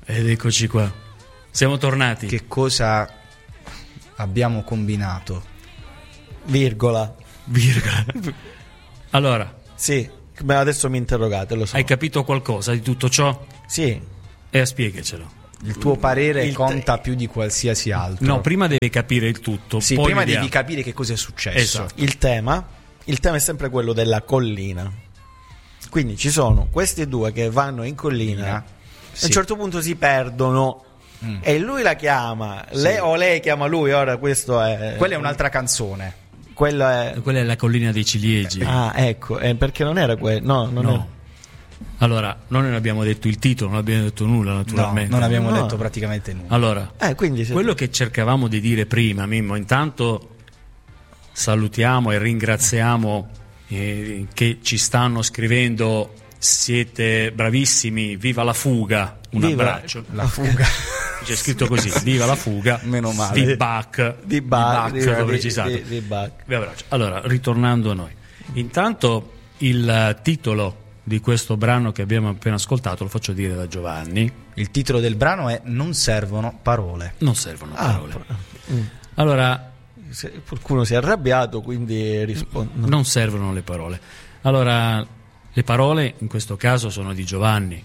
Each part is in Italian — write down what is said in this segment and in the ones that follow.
Ed eccoci qua. Siamo tornati. Che cosa abbiamo combinato? Virgola. Allora, Sì, ma adesso mi interrogate, lo so. hai capito qualcosa di tutto ciò? Sì, E spiegacelo. Il tuo parere il conta più di qualsiasi altro. No, prima devi capire il tutto. Sì, poi prima vediamo. devi capire che cosa è successo. Esatto. il tema è sempre quello della collina. Quindi ci sono questi due che vanno in collina, a Sì. un certo punto si perdono e lui la chiama, lei chiama lui, ora questo è... Quella è un'altra canzone. Quello è... Quella è la collina dei ciliegi. Ah, ecco, perché non era quello, no, non No. Allora, noi non abbiamo detto il titolo, non abbiamo detto nulla, No, naturalmente. non abbiamo No. detto praticamente nulla. Allora, quindi se- quello che cercavamo di dire prima, Mimmo, intanto salutiamo e ringraziamo che ci stanno scrivendo, siete bravissimi, viva la fuga, un Viva abbraccio. La fuga. C'è scritto così, viva la fuga, Meno male. di Bach, di Bach, ho precisato. di Bach. Vi abbraccio. Allora, ritornando a noi, intanto il titolo di questo brano che abbiamo appena ascoltato lo faccio dire da Giovanni. Il titolo del brano è Non servono parole. Non servono parole. Mm. Allora, Qualcuno si è arrabbiato, quindi rispondo. non servono le parole. Allora, le parole in questo caso sono di Giovanni.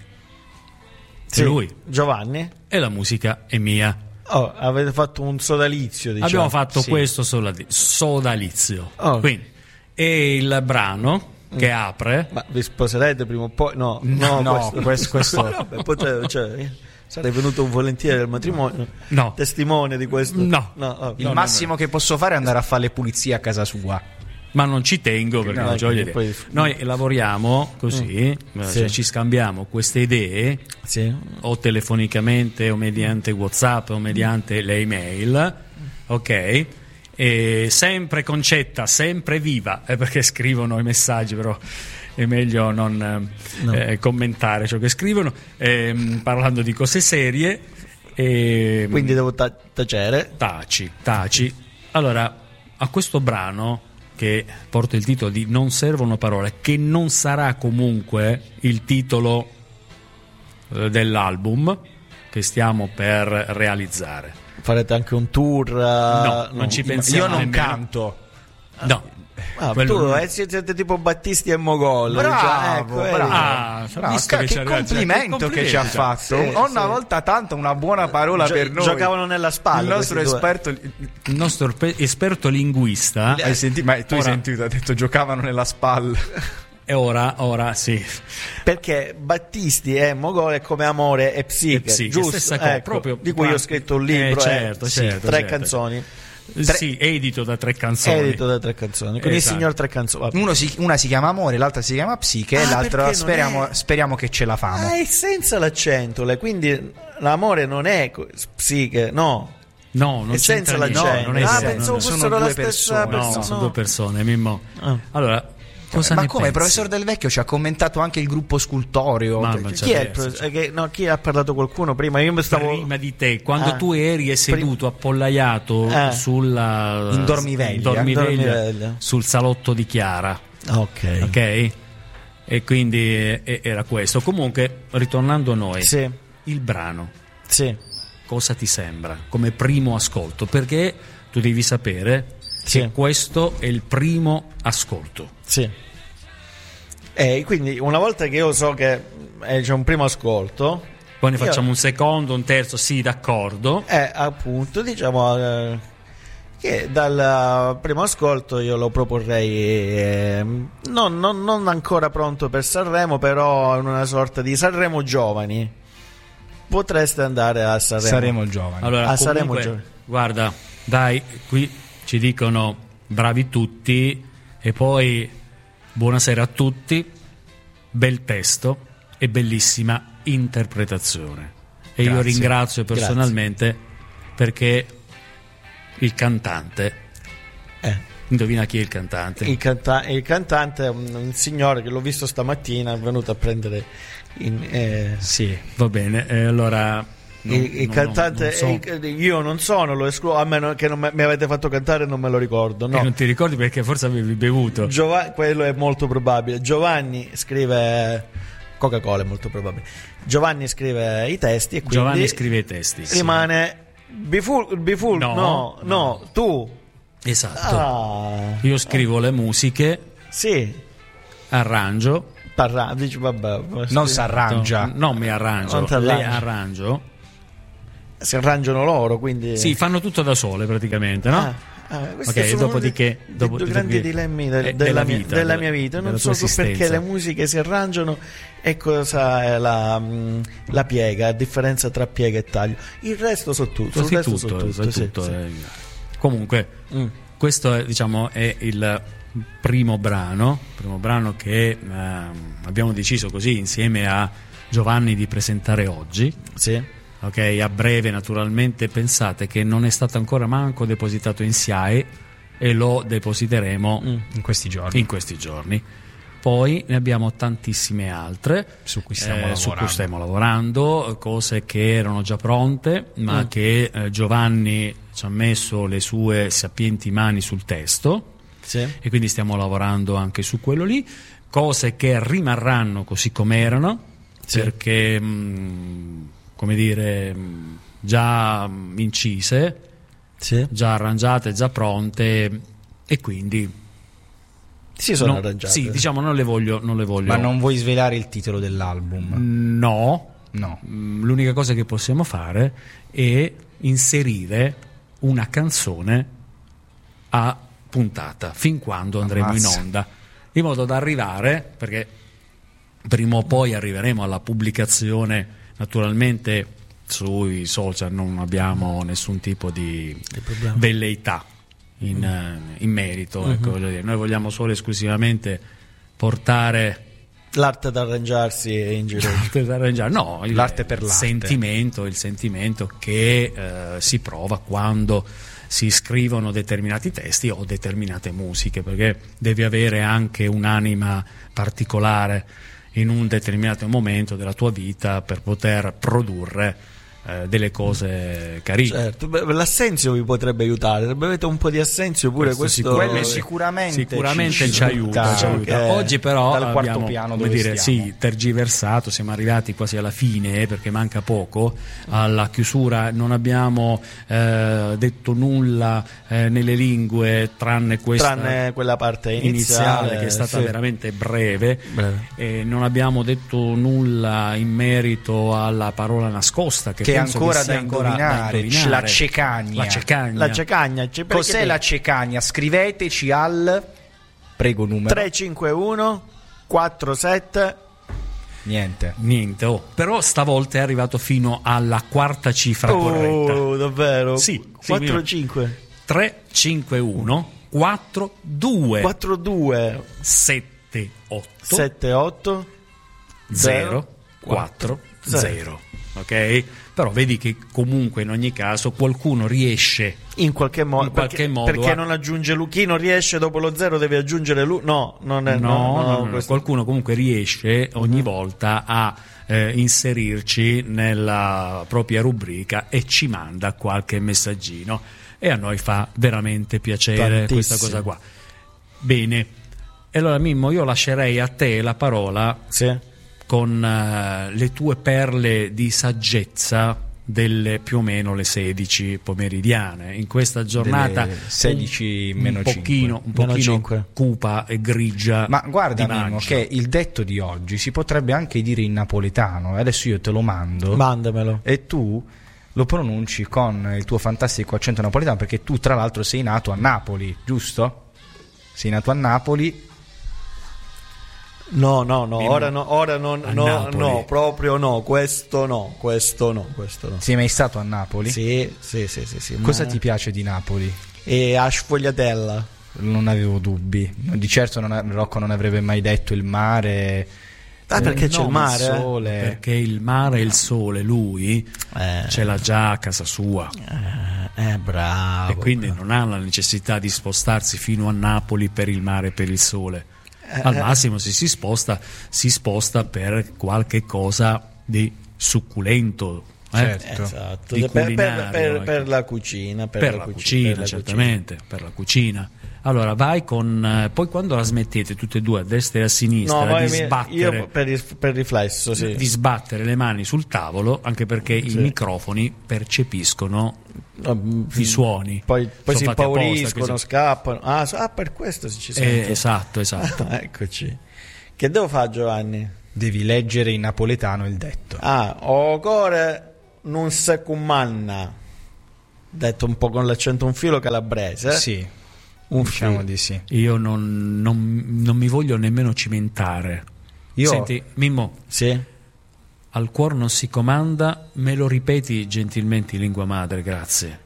Sì, lui. Giovanni? E la musica è mia. Oh, avete fatto un sodalizio, diciamo. Abbiamo fatto sì. questo sodalizio. Oh. Quindi, e il brano che apre. Ma vi sposerete prima o poi? No, questo Vabbè, cioè, sarei venuto volentieri al matrimonio. No. Testimone di questo. No. il massimo che posso fare è andare a fare le pulizie a casa sua. Ma non ci tengo perché No, non c'ho perché idee. poi- Noi lavoriamo così, cioè ci scambiamo queste idee Sì. o telefonicamente o mediante WhatsApp o mediante le email, ok? E sempre Concetta, sempre viva, perché scrivono i messaggi, però è meglio non commentare ciò che scrivono, parlando di cose serie. Quindi devo tacere. Taci. Allora, a questo brano che porta il titolo di Non servono parole, che non sarà comunque il titolo dell'album che stiamo per realizzare. Farete anche un tour? No, non ci pensiamo. Io non nemmeno. canto. No. Ah, Quello- tu siete tipo Battisti e Mogol. Bravo, ecco, bravo. Ah, Bravo, visto che ci arriva- complimento che ci ha fatto. Sì, Una sì. volta tanto una buona parola per noi. Giocavano nella spalla. Il nostro questi due. esperto. Il nostro esperto linguista. Hai sentito? Ma tu hai Ora- sentito? Ha detto giocavano nella spalla. E ora sì. Perché Battisti e Mogol è come Amore e Psiche, Psiche, giusto? stessa cosa, Ecco, proprio di cui ho scritto un libro, certo, sì, certo, 3 certo. canzoni, Sì, edito da 3 canzoni. edito da 3 canzoni, con Esatto. il signor 3 canzoni. Vabbè. Una si chiama Amore, l'altra si chiama Psiche, e Ah, l'altra perché non speriamo che ce la famo. Ah, è senza l'accento, quindi l'amore non è Psiche, no. No, non È senza c'entra niente. l'accento. No, non è Ah, senza- pensavo non- fossero sono la due stessa persone. No, persona. sono 2 persone, Mimmo. Ah. Allora, cosa Ma ne come? Il pensi? professor Del Vecchio ci ha commentato anche il gruppo scultoreo. Mamma, Chi è il Certo. chi ha parlato qualcuno prima? Io mi stavo Prima di te, quando Ah. tu eri seduto appollaiato sulla In dormiveglia. Dormiveglia. sul salotto di Chiara, Ok. ok? E quindi era questo. Comunque, ritornando a noi, Sì. il brano, Sì. cosa ti sembra come primo ascolto? Perché tu devi sapere Sì. che questo è il primo ascolto. Sì. E quindi una volta che io so che c'è un primo ascolto, Poi ne Io- facciamo un secondo, un terzo, sì, d'accordo. appunto, diciamo che dal primo ascolto io lo proporrei non ancora pronto per Sanremo, però in una sorta di Sanremo Giovani. Potreste andare a Sanremo. Saremo giovani. Allora, saremo comunque, giovani. guarda, dai, qui ci dicono bravi tutti e poi buonasera a tutti, bel testo e bellissima interpretazione. E io Grazie. ringrazio personalmente perché il cantante, indovina chi è il cantante? Il cantante è un signore che l'ho visto stamattina, è venuto a prendere Sì, va bene, allora... il cantante non so. io non sono, lo escludo, a meno che non mi avete fatto cantare, non me lo ricordo, no. E non ti ricordi perché forse avevi bevuto. Quello è molto probabile. Giovanni scrive Coca-Cola è molto probabile. Giovanni scrive i testi e quindi Giovanni scrive i testi. Sì. rimane Biful, no, tu. Esatto. Io scrivo le musiche, Sì. arrangio. Dici vabbè. Non si arrangia. Non mi arrangio, Non t'arrangi. le arrangio. Si arrangiano loro, quindi. Sì, fanno tutto da sole praticamente, no? Questi Ok, sono dopodiché due grandi dilemmi della mia vita. Non so perché le musiche si arrangiano e cosa è la piega, a differenza tra piega e taglio. Il resto so tutto. Sì, tutto. Sì. Comunque, questo è, diciamo, è il primo brano che abbiamo deciso così insieme a Giovanni di presentare oggi. Sì. Ok, a breve naturalmente. Pensate che non è stato ancora manco depositato in SIAE e lo depositeremo in questi giorni. Poi ne abbiamo tantissime altre su cui stiamo lavorando, cose che erano già pronte ma che Giovanni ci ha messo le sue sapienti mani sul testo. Sì. E quindi stiamo lavorando anche su quello lì, cose che rimarranno così come erano, sì. Perché come dire, già incise, sì. Già arrangiate, già pronte, e quindi si sono arrangiate. Sì, diciamo, non le voglio. Ma non vuoi svelare il titolo dell'album? No. L'unica cosa che possiamo fare è inserire una canzone a puntata fin quando andremo in onda, in modo da arrivare, perché prima o poi arriveremo alla pubblicazione. Naturalmente sui social non abbiamo nessun tipo di velleità in merito, ecco, voglio dire. Noi vogliamo solo esclusivamente portare l'arte ad arrangiarsi in giro. No, l'arte per l'arte. Il sentimento che si prova quando si scrivono determinati testi o determinate musiche, perché devi avere anche un'anima particolare in un determinato momento della tua vita per poter produrre delle cose carine. Certo, l'assenzio vi potrebbe aiutare. Se bevete un po' di assenzio pure questo sicuramente ci aiuta. Oggi però dal quarto abbiamo, piano come dire, tergiversato, siamo arrivati quasi alla fine perché manca poco alla chiusura. Non abbiamo detto nulla nelle lingue tranne quella parte iniziale che è stata veramente breve. Non abbiamo detto nulla in merito alla parola nascosta che è ancora da indovinare. La cecagna. Cos'è la cecagna? Scriveteci al numero 351 47 niente. Però stavolta è arrivato fino alla quarta cifra corretta. Davvero? Sì, 4-5 351 42 78 040. Ok? Però vedi che comunque in ogni caso qualcuno riesce in qualche modo perché non aggiunge chi non riesce dopo lo 0 deve aggiungere no, qualcuno comunque riesce ogni volta a inserirci nella propria rubrica e ci manda qualche messaggino, e a noi fa veramente piacere questa cosa qua. Bene, e allora Mimmo, io lascerei a te la parola. Sì. Con le tue perle di saggezza delle più o meno le 16 pomeridiane in questa giornata 16 un pochino cupa e grigia. Ma guarda Mimmo, che il detto di oggi si potrebbe anche dire in napoletano. Adesso io te lo mandamelo e tu lo pronunci con il tuo fantastico accento napoletano, perché tu tra l'altro sei nato a Napoli, giusto? Sei nato a Napoli. No, ora no, proprio no, questo no. Sei mai stato a Napoli? Sì. Cosa ti piace di Napoli? E a sfogliatella. Non avevo dubbi. Di certo Rocco non avrebbe mai detto il mare. Perché c'è il mare? Il sole. Perché il mare e il sole lui ce l'ha già a casa sua. Bravo. E quindi non ha la necessità di spostarsi fino a Napoli per il mare e per il sole. Al massimo se si sposta per qualche cosa di succulento, certo. Esatto. Per la cucina, certamente, per la cucina. Allora vai con poi quando la smettete tutte e due a destra e a sinistra di sbattere, io per riflesso, sì. di sbattere le mani sul tavolo, anche perché i microfoni percepiscono i suoni, poi sono si fatti apposta, impauriscono, così. scappano. Per questo ci sente. Esatto. Eccoci. Che devo fare, Giovanni? Devi leggere in napoletano il detto. O core non se cumanna, detto un po' con l'accento un filo calabrese. Sì, diciamo di sì. Io non mi voglio nemmeno cimentare. Senti, Mimmo, Sì. al cuor non si comanda, me lo ripeti gentilmente in lingua madre, grazie.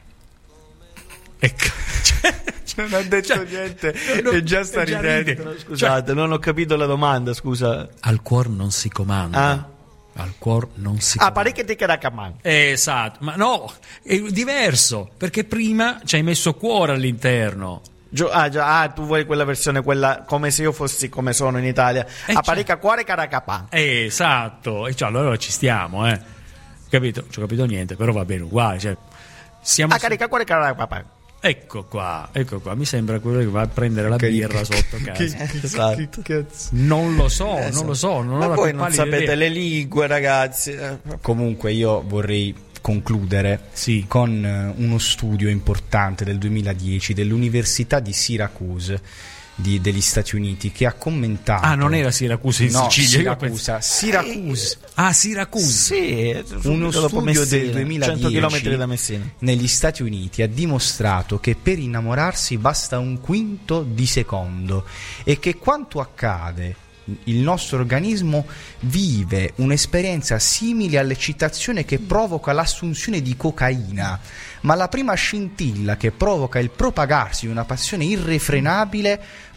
Ecco. Non ha detto niente e già sta ridendo. ride. Scusate, non ho capito la domanda, scusa. Al cuor non si comanda. Al cuor non si comanda. Pare che ti caracaman. Esatto, ma no, è diverso, perché prima ci hai messo cuore all'interno. Tu vuoi quella versione, quella come se io fossi come sono in Italia. Parica cuore caracapan. Esatto, e cioè, allora ci stiamo, capito? Non ci ho capito niente, però va bene uguale, cioè, siamo Carica cuore caracapan. Ecco qua, mi sembra quello che va a prendere la birra sotto casa. Esatto. Non lo so, non Ma ho la voi più non pallida sapete idea. le lingue, ragazzi. Comunque io vorrei concludere Sì. con uno studio importante del 2010 dell'Università di Syracuse degli Stati Uniti, che ha commentato. Non era Siracusa in No, Sicilia. Syracuse. Siracusa. Sì, Uno studio del 2010 100 km da Messina. negli Stati Uniti ha dimostrato che per innamorarsi basta un quinto di secondo e che quanto accade, il nostro organismo vive un'esperienza simile all'eccitazione che provoca l'assunzione di cocaina, ma la prima scintilla che provoca il propagarsi di una passione irrefrenabile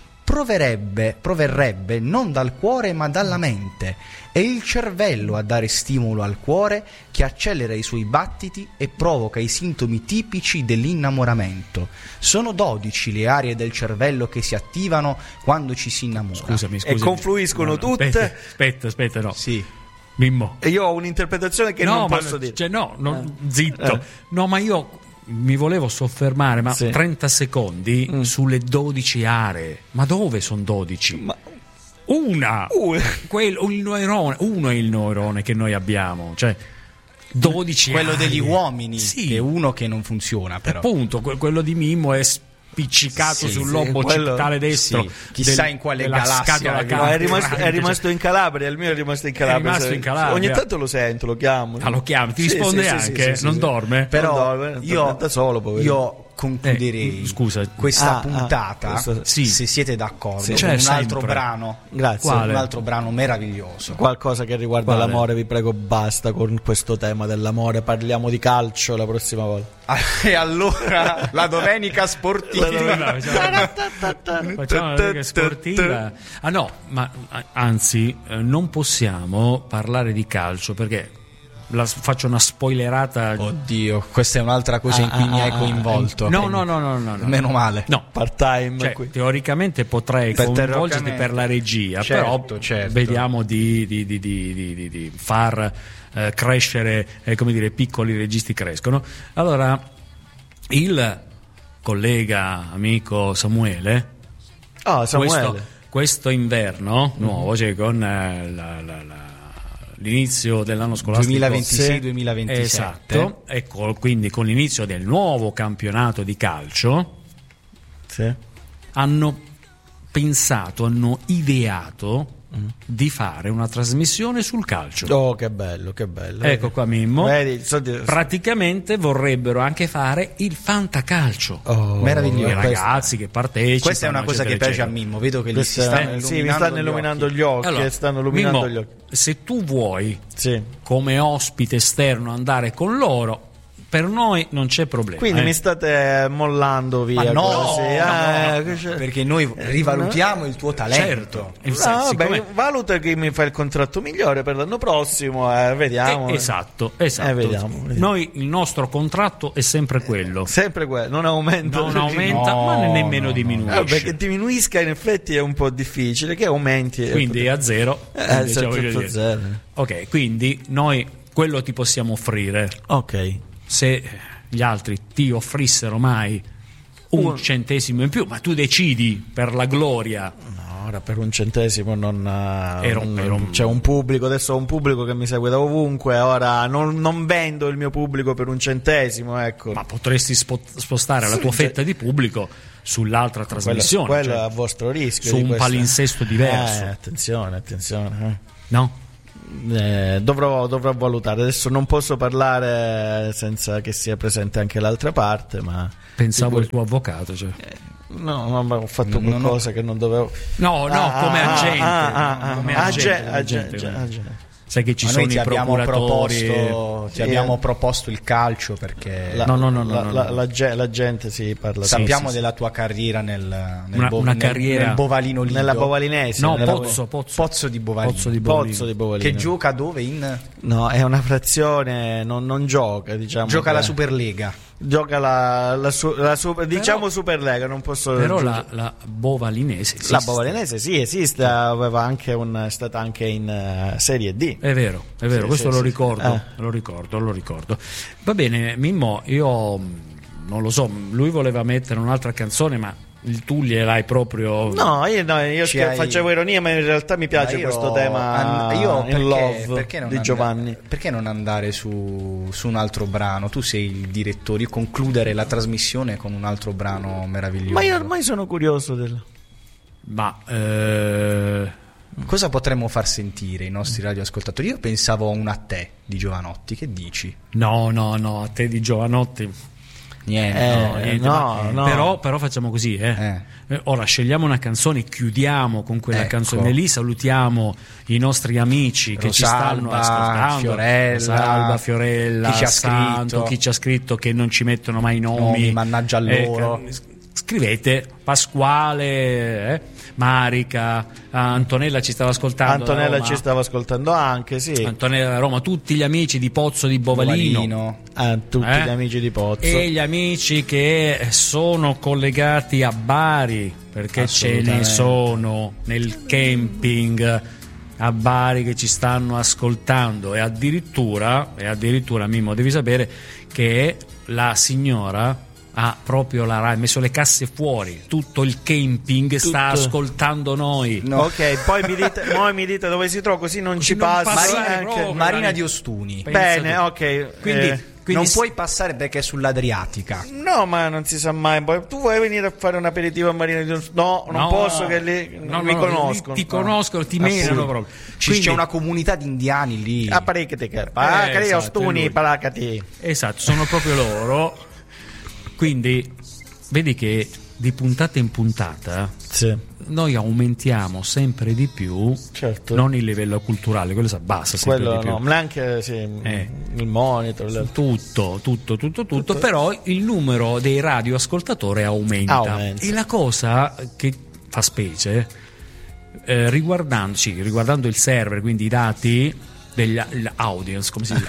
proverrebbe non dal cuore ma dalla mente. È il cervello a dare stimolo al cuore, che accelera i suoi battiti e provoca i sintomi tipici dell'innamoramento. Sono 12 le aree del cervello che si attivano quando ci si innamora. Scusami. E confluiscono tutte. Aspetta, no. Sì. Mimmo. E io ho un'interpretazione che non posso dire. Cioè, zitto. No, ma io mi volevo soffermare, ma Sì. 30 secondi sulle 12 aree. Ma dove sono 12? Ma- Una. Uno è il neurone che noi abbiamo, cioè 12 Quello aree. degli uomini, Sì. che è uno che non funziona però. Appunto, quello di Mimmo è spiccicato Sì, sul sì, lobo quello- cittale destro. sì. Chissà in quale della galassia scatola è Ma carburante, è rimasto in Calabria, il mio è rimasto in Calabria. rimasto in Calabria. Ogni tanto lo sento, lo chiamo. Lo chiami, ti Sì, risponde sì, sì, anche, sì, non sì. dorme? Però Non dorme, io, da solo, poverino. io concluderei scusa. questa puntata, questo- sì. se siete d'accordo, Sì. con C'è un altro sempre. brano. Grazie. Quale? Un altro brano meraviglioso. Qualcosa che riguarda Quale? l'amore, vi prego, basta con questo tema dell'amore. Parliamo di calcio la prossima volta. E allora la domenica sportiva. Facciamo una riga sportiva. No, ma anzi, non possiamo parlare di calcio perché faccio una spoilerata. Oddio, questa è un'altra cosa in cui mi hai coinvolto. No. Meno male. No. Part-time Cioè, qui. teoricamente potrei Per coinvolgerti terrocamente. per la regia, Certo, però certo. vediamo di far crescere, come dire, piccoli registi crescono. Allora, il collega amico Samuele, Samuele. questo inverno nuovo, cioè con l'inizio dell'anno scolastico 2026-2027. esatto, ecco, quindi con l'inizio del nuovo campionato di calcio Sì. hanno ideato di fare una trasmissione sul calcio. Oh, che bello, che bello. Ecco qua Mimmo. Vedi, Praticamente vorrebbero anche fare il fantacalcio. Meraviglioso. I ragazzi che partecipano. Questa è una cosa che eccetera, piace a eccetera. Mimmo. Vedo che gli si Questa- stanno sì, mi stanno illuminando gli occhi. Allora, stanno illuminando Mimmo, gli occhi. se tu vuoi Sì. come ospite esterno andare con loro, per noi non c'è problema. Quindi mi state mollando via. Ma no, così. no, Che c'è? perché noi rivalutiamo il tuo talento. Certo. No, Siccome- vabbè, valuta chi mi fa il contratto migliore per l'anno prossimo. Vediamo. Esatto. Vediamo. Noi il nostro contratto è sempre quello. Sempre quello, non aumenta. Non aumenta, No, ma nemmeno no, diminuisce. Perché diminuisca in effetti è un po' difficile, che aumenti. Quindi è a zero. Quindi, cioè, voglio dire. zero. Ok, quindi noi quello ti possiamo offrire. Ok. Se gli altri ti offrissero mai un centesimo in più, ma tu decidi per la gloria. No, ora per un centesimo non c'è un pubblico, adesso ho un pubblico che mi segue da ovunque, ora non vendo il mio pubblico per un centesimo, ecco. Ma potresti spostare la tua fetta di pubblico sull'altra trasmissione, quello cioè, è a vostro rischio, su di un questa. palinsesto diverso. Attenzione. No? Dovrò valutare. Adesso non posso parlare senza che sia presente anche l'altra parte, ma Pensavo il tuo avvocato, cioè. no, ma ho fatto qualcosa che non dovevo. No, come agente. Sai che ci Ma sono noi ti i abbiamo procuratori. abbiamo proposto il calcio perché La gente si parla. sappiamo della tua carriera nel carriera nel Bovalino Lido. Nella Bovalinese. No, nella Pozzo di Bovalino. Pozzo di Bovalino. Che gioca dove? No, è una frazione, non gioca, diciamo. Gioca la Superlega. Gioca diciamo Superlega, non posso. Però la Bovalinese esiste. La Bovalinese sì, esiste, aveva anche è stata anche in Serie D. È vero, questo lo ricordo. Lo ricordo. Va bene, Mimmo, io non lo so, lui voleva mettere un'altra canzone, ma tu gliel'hai proprio. No, io facevo ironia, ma in realtà mi piace questo tema Love di Giovanni. Perché non andare su un altro brano? Tu sei il direttore, io concludere la trasmissione con un altro brano meraviglioso. Ma io ormai sono curioso cosa potremmo far sentire i nostri radioascoltatori? Io pensavo a un A te di Giovanotti, che dici? No, a te di Giovanotti. Niente. No. Però facciamo così, ora scegliamo una canzone, chiudiamo con quella canzone lì, salutiamo i nostri amici che ci stanno ascoltando, Rosalba, Fiorella, chi ci ha scritto che non ci mettono mai nomi, mannaggia a loro. Scrivete Pasquale, Marica, Antonella ci stava ascoltando. Ci stava ascoltando anche, sì. Antonella da Roma, tutti gli amici di Pozzo di Bovalino. Tutti gli amici di Pozzo. E gli amici che sono collegati a Bari, perché ce ne sono nel camping a Bari che ci stanno ascoltando. E addirittura Mimmo, devi sapere che la signora ha proprio la Rai, messo le casse fuori, tutto il camping sta ascoltando noi. No. Ok, poi mi dite dove si trova, così non ci passa. Marina di Ostuni. Bene, ok. Quindi non puoi passare perché è sull'Adriatica. No, ma non si sa mai. Tu vuoi venire a fare un aperitivo a Marina di Ostuni? No, non posso, che lì mi conoscono. Ti conoscono, ti menano proprio. C'è una comunità di indiani lì. Ostuni, Paracati. Esatto, sono proprio loro. Quindi vedi che di puntata in puntata noi aumentiamo sempre di più, certo. Non il livello culturale, quello si abbassa sempre di più. Ma anche il monitor, tutto, però il numero dei radioascoltatori aumenta. E la cosa che fa specie, riguardando il server, quindi i dati degli audience, come si dice?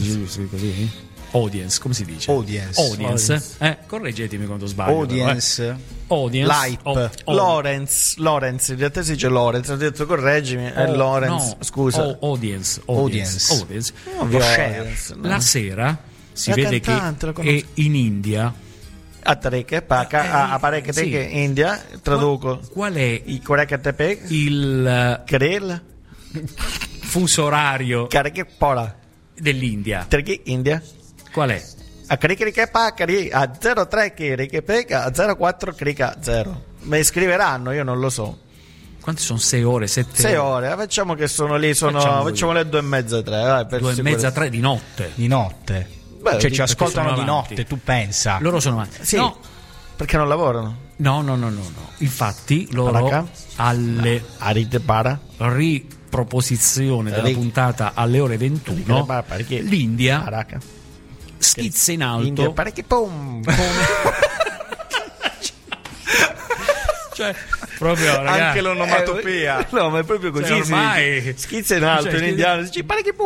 Audience, come si dice? Audience. Correggetemi quando sbaglio. Audience. Hype. Lorenz, in realtà si dice Lorenz, ho detto correggimi, è Lorenz, scusa. Audience. La sera si vede che è in India. India, traduco. Qual è il fuso orario dell'India? India? Qual è? A 03 a 04 0. Mi scriveranno, io non lo so. Quante sono? 6 ore? 7 6 ore? Facciamo che sono lì, facciamo le 2:30, 3. 2:30, 3 di notte. Beh, cioè ci ascoltano di notte, tu pensa. Loro sono avanti. Sì. No. Perché non lavorano? No. Infatti loro alle riproposizione della puntata alle ore 21 l'India schizza in alto cioè proprio ragazzi, anche l'onomatopea no, ma è proprio così, ormai schizza in alto in indiano, dici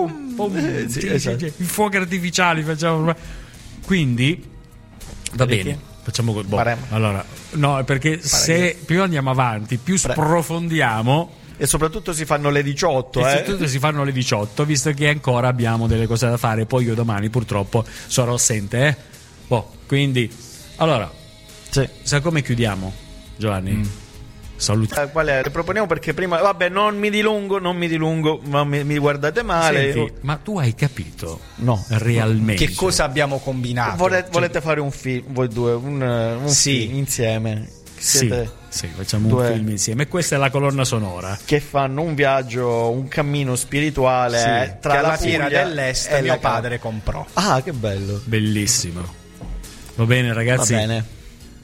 i fuochi artificiali facciamo, quindi va bene, facciamo allora no, perché se più andiamo avanti più sprofondiamo. E soprattutto si fanno le 18. Si fanno le 18, visto che ancora abbiamo delle cose da fare. Poi io domani purtroppo sarò assente. Quindi, allora, Sì. Sa come chiudiamo, Giovanni? Saluti. Qual è? Proponiamo, perché prima, vabbè, non mi dilungo, ma mi guardate male. Senti, ma tu hai capito? No. Realmente. Che cosa abbiamo combinato? Volete fare un film, voi due, un Sì. film insieme? Sì, facciamo due un film insieme. E questa è la colonna sonora. che fanno un viaggio, un cammino spirituale Sì, tra che la alla Fiera Puglia dell'Est e mio la padre comprò. Ah, che bello. Bellissimo. Va bene, ragazzi. Va bene.